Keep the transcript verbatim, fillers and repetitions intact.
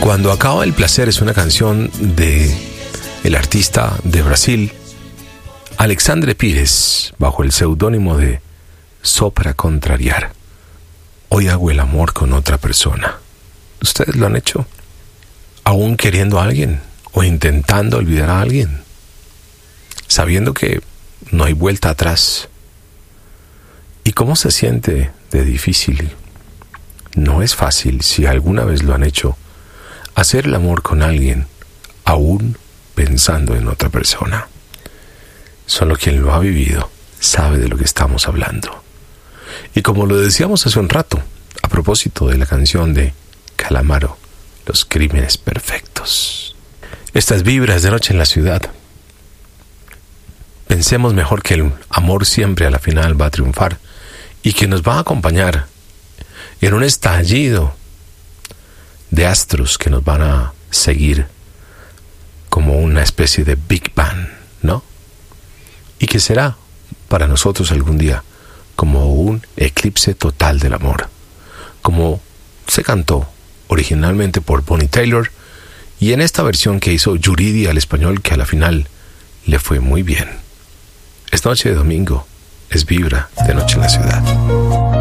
Cuando acaba el placer es una canción de el artista de Brasil, Alexandre Pires, bajo el seudónimo de Sopra Contrariar. Hoy hago el amor con otra persona. ¿Ustedes lo han hecho? ¿Aún queriendo a alguien o intentando olvidar a alguien? Sabiendo que no hay vuelta atrás. ¿Y cómo se siente de difícil? No es fácil, si alguna vez lo han hecho, hacer el amor con alguien, aún pensando en otra persona. Solo quien lo ha vivido sabe de lo que estamos hablando. Y como lo decíamos hace un rato, a propósito de la canción de Calamaro, Los Crímenes Perfectos. Estas vibras de Noche en la Ciudad. Pensemos mejor que el amor siempre a la final va a triunfar y que nos va a acompañar en un estallido de astros que nos van a seguir como una especie de Big Bang, ¿no? Y que será para nosotros algún día como un eclipse total del amor, como se cantó originalmente por Bonnie Tyler y en esta versión que hizo Yuridia al español, que a la final le fue muy bien. Es noche de domingo, es vibra de Noche en la Ciudad.